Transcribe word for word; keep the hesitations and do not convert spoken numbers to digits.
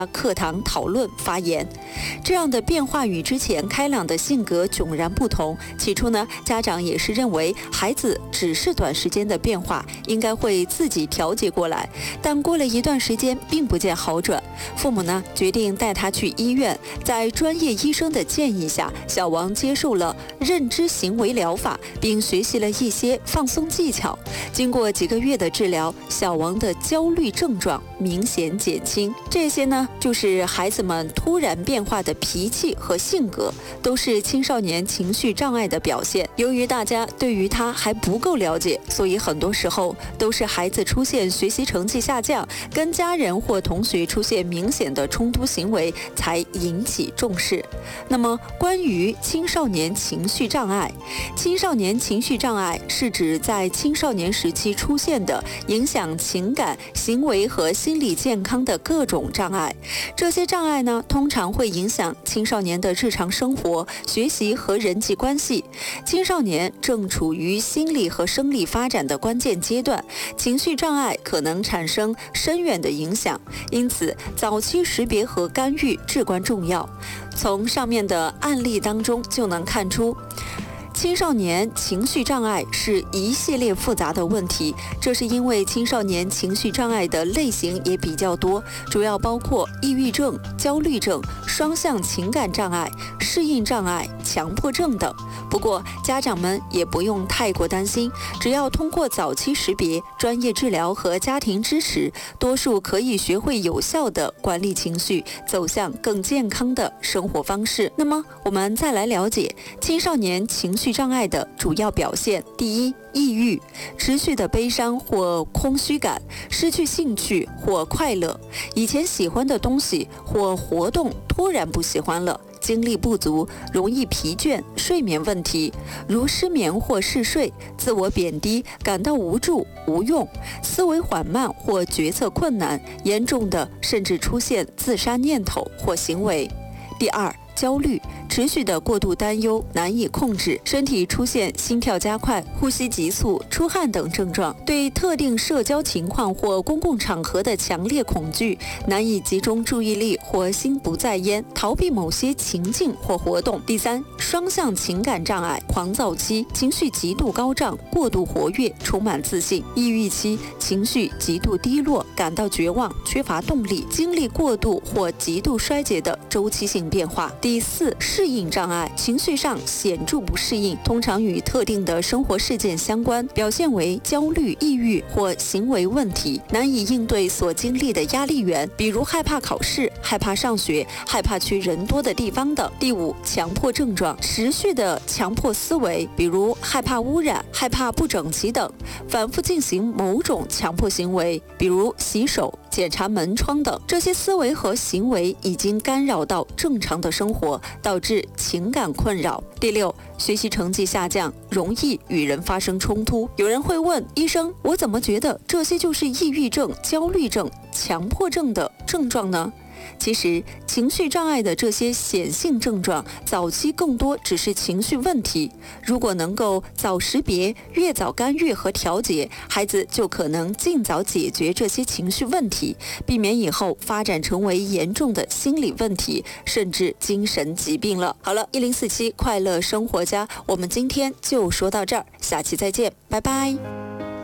课堂讨论发言。这样的变化与之前开朗的性格迥然不同。起初呢，家长也是认为孩子只是短时间的变化，应该会自己调节过来。但过了一段时间，并不见好转，父母呢决定带他去医院。在专业医生的建议下，小王接受了认知行为疗法，并学习了一些放松技巧。经过几个月的治疗，小王的焦虑症状明显减轻。这些呢，就是孩子们突然变化的脾气和性格，都是青少年情绪障碍的表现。由于大家对于他还不够了解，所以很多时候都是孩子出现学习成绩下降，跟家人或同学出现明显的冲突行为，才引起重视。那么，关于青少年情绪障碍，青少年情绪障碍是指在青少年时期出现的影响情感、行为和心理健康的各种障碍。这些障碍呢，通常会影响青少年的日常生活、学习和人际关系。青少年正处于心理和生理发展的关键阶段，情绪障碍可能产生深远的影响，因此早期识别和干预至关重要。从上面的案例当中就能看出，青少年情绪障碍是一系列复杂的问题，这是因为青少年情绪障碍的类型也比较多，主要包括抑郁症、焦虑症、双向情感障碍、适应障碍、强迫症等。不过，家长们也不用太过担心，只要通过早期识别、专业治疗和家庭支持，多数可以学会有效地管理情绪，走向更健康的生活方式。那么，我们再来了解青少年情绪障碍的主要表现。第一，抑郁，持续的悲伤或空虚感，失去兴趣或快乐，以前喜欢的东西或活动突然不喜欢了，精力不足，容易疲倦，睡眠问题，如失眠或嗜睡，自我贬低，感到无助、无用，思维缓慢或决策困难，严重的甚至出现自杀念头或行为。第二，焦虑，持续的过度担忧，难以控制，身体出现心跳加快、呼吸急促、出汗等症状，对特定社交情况或公共场合的强烈恐惧，难以集中注意力或心不在焉，逃避某些情境或活动。第三，双向情感障碍，狂躁期，情绪极度高涨，过度活跃，充满自信；抑郁期，情绪极度低落，感到绝望，缺乏动力，经历过度或极度衰竭的周期性变化。第四，适应障碍，情绪上显著不适应，通常与特定的生活事件相关，表现为焦虑、抑郁或行为问题，难以应对所经历的压力源，比如害怕考试、害怕上学、害怕去人多的地方等。第五，强迫症状，持续的强迫思维，比如害怕污染、害怕不整齐等，反复进行某种强迫行为，比如洗手、检查门窗等。这些思维和行为已经干扰到正常的生活，导致情感困扰。第六，学习成绩下降，容易与人发生冲突。有人会问医生，我怎么觉得这些就是抑郁症、焦虑症、强迫症的症状呢？其实，情绪障碍的这些显性症状，早期更多只是情绪问题。如果能够早识别、越早干预和调节，孩子就可能尽早解决这些情绪问题，避免以后发展成为严重的心理问题，甚至精神疾病了。好了，一零四七快乐生活家，我们今天就说到这儿，下期再见，拜拜。